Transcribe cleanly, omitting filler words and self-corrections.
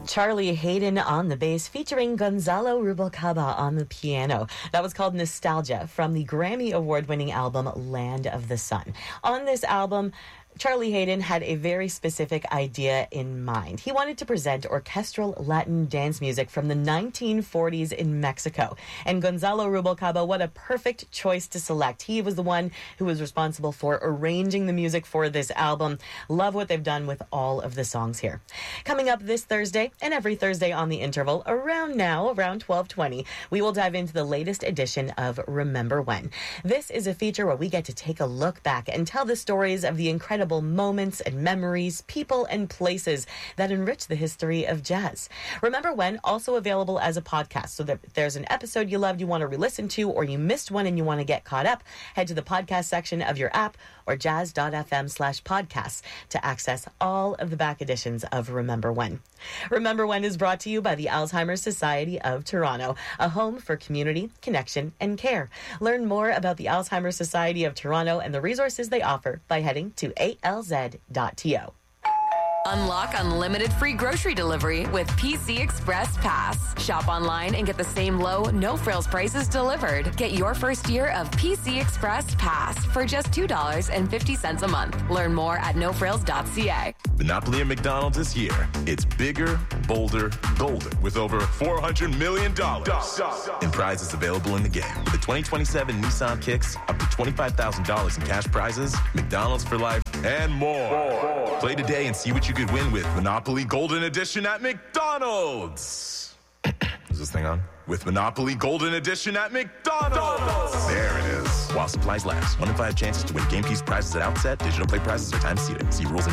Charlie Hayden on the bass featuring Gonzalo Rubalcaba on the piano. That was called Nostalgia from the Grammy Award-winning album Land of the Sun. On this album, Charlie Hayden had a very specific idea in mind. He wanted to present orchestral Latin dance music from the 1940s in Mexico. And Gonzalo Rubalcaba, what a perfect choice to select. He was the one who was responsible for arranging the music for this album. Love what they've done with all of the songs here. Coming up this Thursday and every Thursday on the interval, around 12:20, we will dive into the latest edition of Remember When. This is a feature where we get to take a look back and tell the stories of the incredible moments and memories, people and places that enrich the history of jazz. Remember When, also available as a podcast. So that if there's an episode you loved, you want to re-listen to, or you missed one and you want to get caught up, head to the podcast section of your app or jazz.fm/podcasts to access all of the back editions of Remember When. Remember When is brought to you by the Alzheimer's Society of Toronto, a home for community, connection, and care. Learn more about the Alzheimer's Society of Toronto and the resources they offer by heading to alz.to. Unlock unlimited free grocery delivery with PC Express Pass. Shop online and get the same low, no-frills prices delivered. Get your first year of PC Express Pass for just $2.50 a month. Learn more at nofrills.ca. Monopoly and McDonald's this year. It's bigger, bolder, golden with over $400 million in prizes available in the game. With the 2027 Nissan Kicks, up to $25,000 in cash prizes, McDonald's for life, and more. Play today and see what you could win with Monopoly Golden Edition at McDonald's. Is this thing on? With Monopoly Golden Edition at McDonald's. There it is. While supplies last. 1 in 5 chances to win game piece prizes at outset. Digital play prizes are time seated. See rules and